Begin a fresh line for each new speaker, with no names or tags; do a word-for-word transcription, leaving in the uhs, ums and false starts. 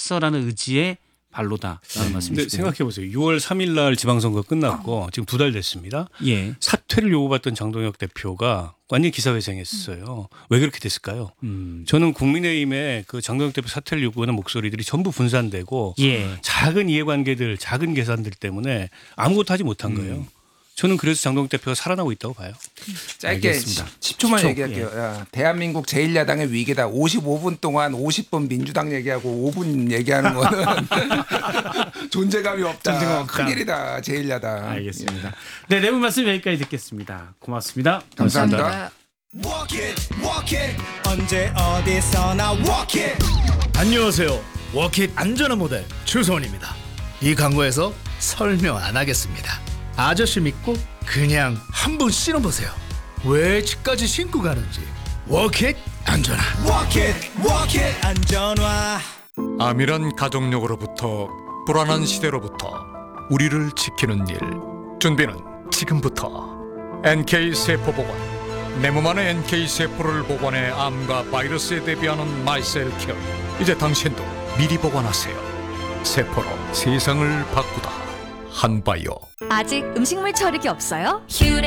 하겠어라는 의지의 발로다라는
음.
말씀이시고.
근데 생각해 보세요. 유월 삼일 날 지방선거 끝났고 지금 두 달 됐습니다.
예.
사퇴를 요구받던 장동혁 대표가 완전히 기사회생했어요. 왜 그렇게 됐을까요?
음.
저는 국민의힘의 그 장동혁 대표 사퇴를 요구하는 목소리들이 전부 분산되고
예.
작은 이해관계들, 작은 계산들 때문에 아무것도 하지 못한 거예요. 저는 그래서 장동혁 대표가 살아나고 있다고 봐요.
짧게
알겠습니다.
십 초만
십 초.
얘기할게요. 야, 대한민국 제일 야당의 위기다. 오십오 분 동안 오십 분 민주당 얘기하고 오 분 얘기하는 거는 존재감이 없다.
존재감 없다.
큰일이다. 제일 야당.
알겠습니다. 네, 내부 말씀 여기까지 듣겠습니다. 고맙습니다.
감사합니다.
Walk it, walk it. 언제 어디서나 walk it.
안녕하세요. 워킷 안전한 모델 최소원입니다. 이 광고에서 설명 안 하겠습니다. 아저씨 믿고 그냥 한번 신어보세요. 왜 집까지 신고 가는지. 워킷 안전한.
Walk it, walk it. 안전화.
암이란 가족력으로부터 불안한 시대로부터 우리를 지키는 일. 준비는 지금부터. 엔케이 세포보관. 내 몸 안에 엔케이 세포를 보관해 암과 바이러스에 대비하는 마이셀 케어. 이제 당신도 미리 보관하세요. 세포로 세상을 바꾸다. 한바이오.
아직 음식물 처리기 없어요?